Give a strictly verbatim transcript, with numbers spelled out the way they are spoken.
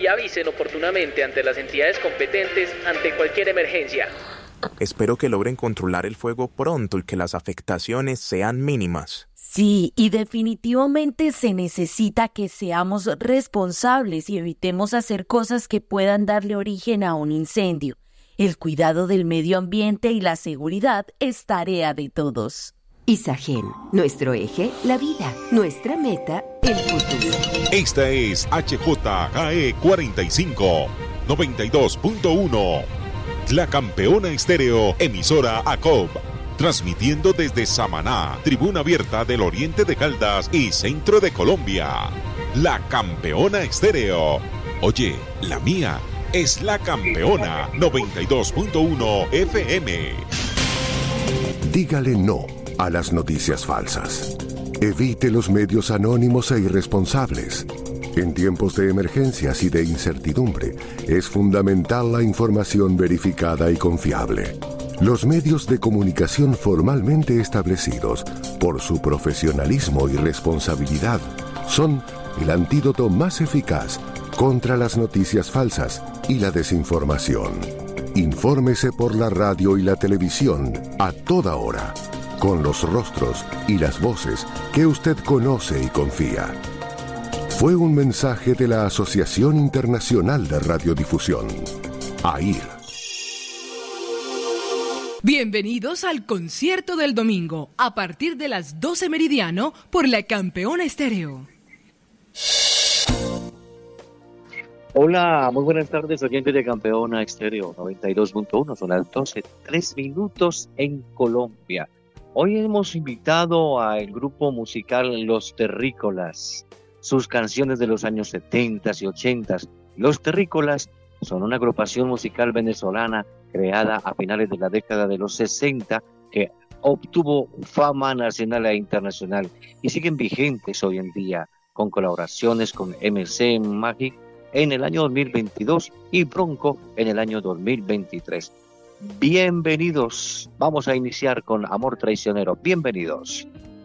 y avisen oportunamente ante las entidades competentes ante cualquier emergencia. Espero que logren controlar el fuego pronto y que las afectaciones sean mínimas. Sí, y definitivamente se necesita que seamos responsables y evitemos hacer cosas que puedan darle origen a un incendio. El cuidado del medio ambiente y la seguridad es tarea de todos. Isagen, nuestro eje, la vida, nuestra meta, el futuro. Esta es H J K E cuarenta y cinco, noventa y dos punto uno. La Campeona Estéreo, emisora A C O B. Transmitiendo desde Samaná, Tribuna Abierta del Oriente de Caldas y Centro de Colombia. La Campeona Estéreo. Oye, la mía es La Campeona noventa y dos punto uno F M. Dígale no a las noticias falsas. Evite los medios anónimos e irresponsables. En tiempos de emergencias y de incertidumbre, es fundamental la información verificada y confiable. Los medios de comunicación formalmente establecidos, por su profesionalismo y responsabilidad, son el antídoto más eficaz contra las noticias falsas y la desinformación. Infórmese por la radio y la televisión a toda hora, con los rostros y las voces que usted conoce y confía. Fue un mensaje de la Asociación Internacional de Radiodifusión, A I R. Bienvenidos al concierto del domingo, a partir de las doce meridiano, por La Campeona Estéreo. Hola, muy buenas tardes, oyentes de Campeona Estéreo noventa y dos punto uno, son las doce, tres minutos en Colombia. Hoy hemos invitado al grupo musical Los Terrícolas. Sus canciones de los años setenta y ochenta. Los Terrícolas son una agrupación musical venezolana creada a finales de la década de los sesenta que obtuvo fama nacional e internacional y siguen vigentes hoy en día, con colaboraciones con M C Magic en el año dos mil veintidós y Bronco en el año dos mil veintitrés. Bienvenidos, vamos a iniciar con Amor Traicionero. Bienvenidos.